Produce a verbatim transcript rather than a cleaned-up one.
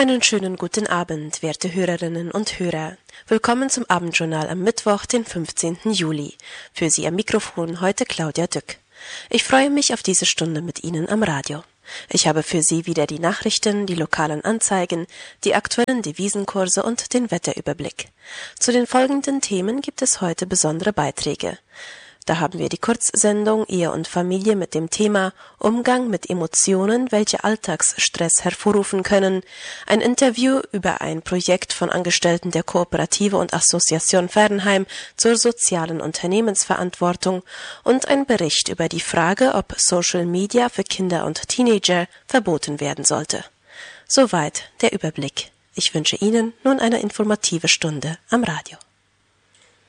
Einen schönen guten Abend, werte Hörerinnen und Hörer. Willkommen zum Abendjournal am Mittwoch, den fünfzehnten Juli. Für Sie am Mikrofon heute Claudia Dück. Ich freue mich auf diese Stunde mit Ihnen am Radio. Ich habe für Sie wieder die Nachrichten, die lokalen Anzeigen, die aktuellen Devisenkurse und den Wetterüberblick. Zu den folgenden Themen gibt es heute besondere Beiträge. Da haben wir die Kurzsendung Ehe und Familie mit dem Thema Umgang mit Emotionen, welche Alltagsstress hervorrufen können, ein Interview über ein Projekt von Angestellten der Kooperative und Association Fernheim zur sozialen Unternehmensverantwortung und ein Bericht über die Frage, ob Social Media für Kinder und Teenager verboten werden sollte. Soweit der Überblick. Ich wünsche Ihnen nun eine informative Stunde am Radio.